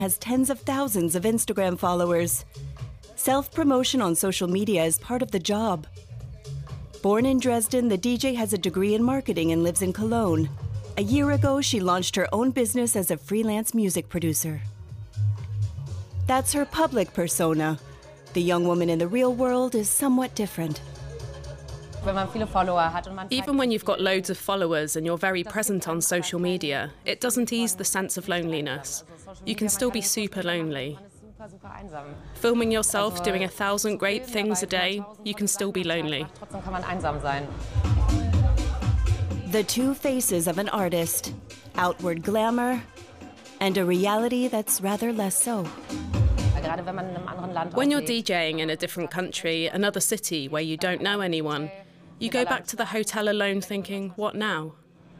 has tens of thousands of Instagram followers. Self-promotion on social media is part of the job. Born in Dresden, the DJ has a degree in marketing and lives in Cologne. A year ago, she launched her own business as a freelance music producer. That's her public persona. The young woman in the real world is somewhat different. Even when you've got loads of followers and you're very present on social media, it doesn't ease the sense of loneliness. You can still be super lonely. Filming yourself doing 1,000 great things a day, you can still be lonely. The two faces of an artist, outward glamour and a reality that's rather less so. When you're DJing in a different country, another city where you don't know anyone, you go back to the hotel alone thinking, what now?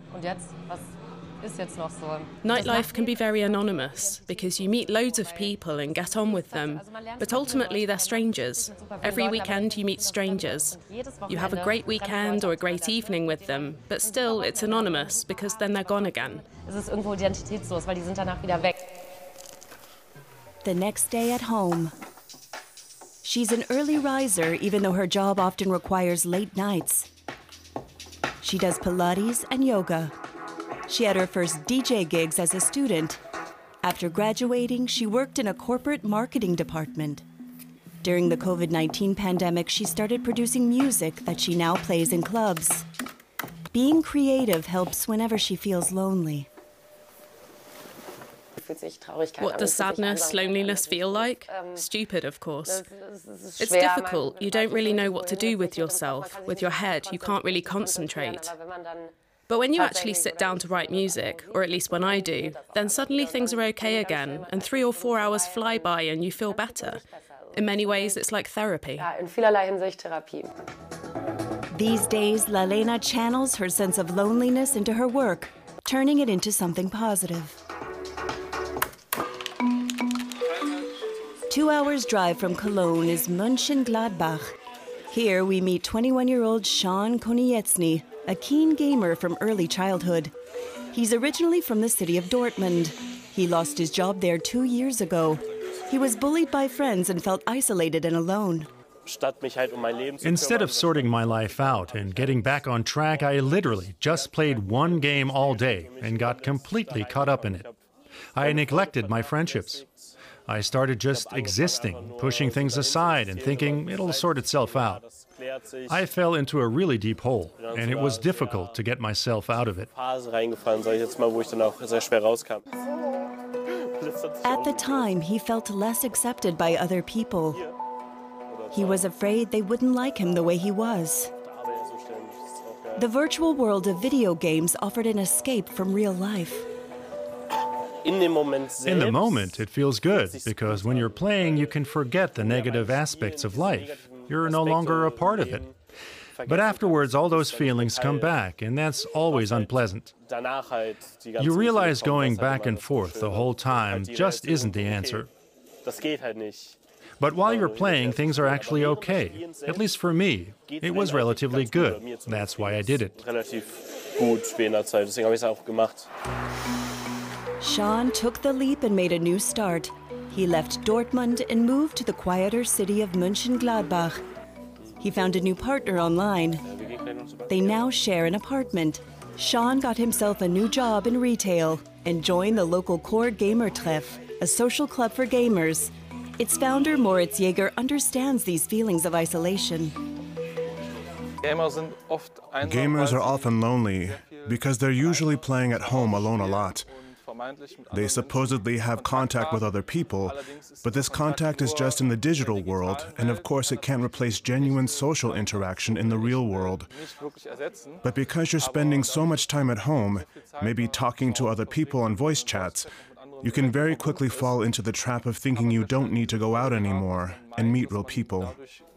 Nightlife can be very anonymous because you meet loads of people and get on with them, but ultimately they're strangers. Every weekend you meet strangers. You have a great weekend or a great evening with them, but still it's anonymous because then they're gone again. The next day at home. She's an early riser, even though her job often requires late nights. She does Pilates and yoga. She had her first DJ gigs as a student. After graduating, she worked in a corporate marketing department. During the COVID-19 pandemic, she started producing music that she now plays in clubs. Being creative helps whenever she feels lonely. What does sadness, loneliness feel like? Stupid, of course. It's difficult. You don't really know what to do with yourself, with your head. You can't really concentrate. But when you actually sit down to write music, or at least when I do, then suddenly things are okay again, and 3 or 4 hours fly by and you feel better. In many ways, it's like therapy. These days, Lalena channels her sense of loneliness into her work, turning it into something positive. 2 hours drive from Cologne is Mönchengladbach. Here we meet 21-year-old Sean Konieczny, a keen gamer from early childhood. He's originally from the city of Dortmund. He lost his job there 2 years ago. He was bullied by friends and felt isolated and alone. Instead of sorting my life out and getting back on track, I literally just played one game all day and got completely caught up in it. I neglected my friendships. I started just existing, pushing things aside and thinking it'll sort itself out. I fell into a really deep hole, and it was difficult to get myself out of it. At the time, he felt less accepted by other people. He was afraid they wouldn't like him the way he was. The virtual world of video games offered an escape from real life. In the moment, it feels good, because when you're playing, you can forget the negative aspects of life. You're no longer a part of it. But afterwards, all those feelings come back, and that's always unpleasant. You realize going back and forth the whole time just isn't the answer. But while you're playing, things are actually okay. At least for me, it was relatively good. That's why I did it. Sean took the leap and made a new start. He left Dortmund and moved to the quieter city of Mönchengladbach. He found a new partner online. They now share an apartment. Sean got himself a new job in retail and joined the local Core Gamer Treff, a social club for gamers. Its founder, Moritz Jäger, understands these feelings of isolation. Gamers are often lonely because they're usually playing at home alone a lot. They supposedly have contact with other people, but this contact is just in the digital world, and of course it can't replace genuine social interaction in the real world. But because you're spending so much time at home, maybe talking to other people on voice chats, you can very quickly fall into the trap of thinking you don't need to go out anymore and meet real people.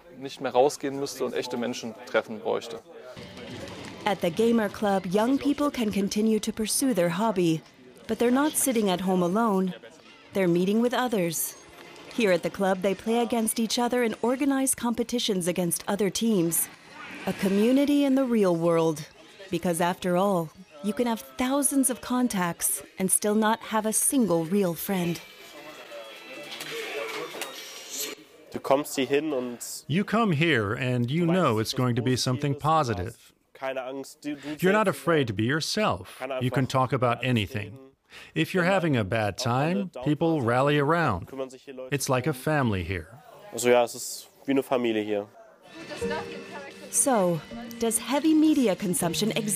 At the Gamer Club, young people can continue to pursue their hobby. But they're not sitting at home alone. They're meeting with others. Here at the club, they play against each other and organize competitions against other teams. A community in the real world. Because after all, you can have thousands of contacts and still not have a single real friend. You come here and you know it's going to be something positive. You're not afraid to be yourself. You can talk about anything. If you're having a bad time, people rally around. It's like a family here. So, does heavy media consumption exist?